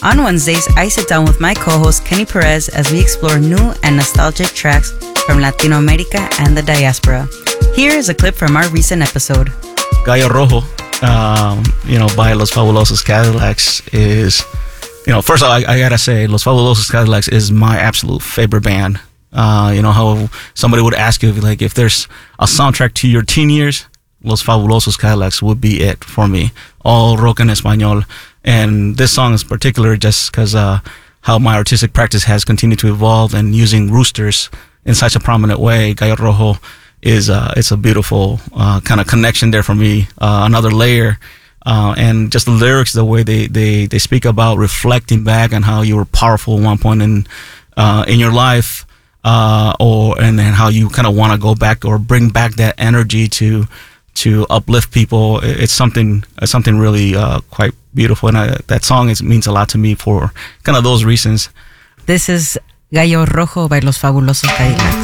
On Wednesdays, I sit down with my co-host Kenny Perez as we explore new and nostalgic tracks from Latino America and the diaspora. Here is a clip from our recent episode. Gallo Rojo, by Los Fabulosos Cadillacs is, first of all, I gotta say, Los Fabulosos Cadillacs is my absolute favorite band. How somebody would ask you, like, if there's a soundtrack to your teen years, Los Fabulosos Cadillacs would be it for me. All rock en español. And this song is particular just because how my artistic practice has continued to evolve, and using roosters in such a prominent way. Gallo Rojo is it's a beautiful kind of connection there for me. Another layer, and just the lyrics, the way they speak about reflecting back on how you were powerful at one point in your life, and then how you kind of want to go back or bring back that energy to uplift people. It's something really quite beautiful, and that song means a lot to me for kind of those reasons. This is Gallo Rojo by Los Fabulosos Cadillacs.